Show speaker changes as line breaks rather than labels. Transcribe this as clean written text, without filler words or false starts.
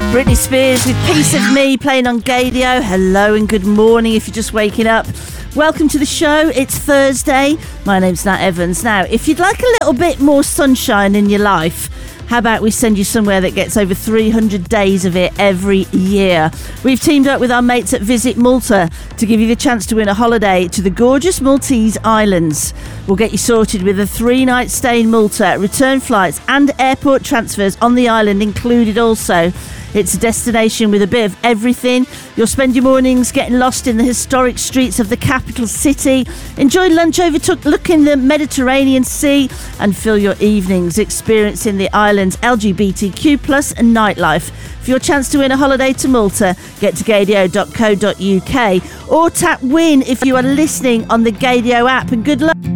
Britney Spears with Piece of Me playing on Gaydio. Hello and good morning if you're just waking up. Welcome to the show. It's Thursday. My name's Nat Evans. Now, if you'd like a little bit more sunshine in your life, how about we send you somewhere that gets over 300 days of it every year? We've teamed up with our mates at Visit Malta to give you the chance to win a holiday to the gorgeous Maltese Islands. We'll get you sorted with a 3-night stay in Malta, return flights and airport transfers on the island included also. It's a destination with a bit of everything. You'll spend your mornings getting lost in the historic streets of the capital city, enjoy lunch overlooking the Mediterranean Sea, and fill your evenings experiencing the island's LGBTQ plus and nightlife. For your chance to win a holiday to Malta, get to gaydio.co.uk or tap win if you are listening on the Gaydio app, and good luck.